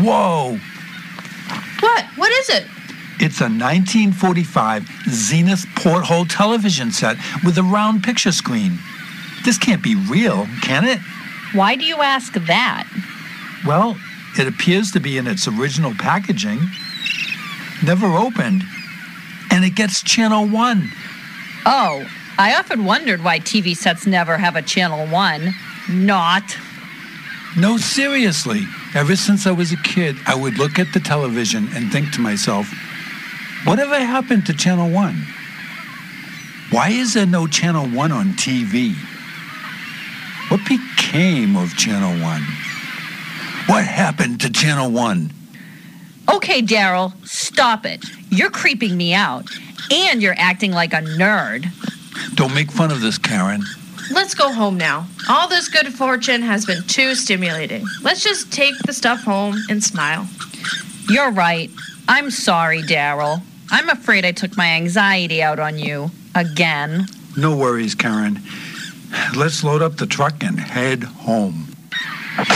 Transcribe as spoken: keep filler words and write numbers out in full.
Whoa! What? What is it? It's a nineteen forty-five Zenith porthole television set with a round picture screen. This can't be real, can it? Why do you ask that? Well, it appears to be in its original packaging. Never opened. And it gets Channel One. Oh, I often wondered why T V sets never have a Channel One. Not. No, seriously. Ever since I was a kid, I would look at the television and think to myself, whatever happened to Channel One? Why is there no Channel One on T V? What became of Channel One? What happened to Channel One? Okay, Daryl, stop it. You're creeping me out. And you're acting like a nerd. Don't make fun of this, Karen. Let's go home now. All this good fortune has been too stimulating. Let's just take the stuff home and smile. You're right. I'm sorry, Daryl. I'm afraid I took my anxiety out on you. Again. No worries, Karen. Let's load up the truck and head home.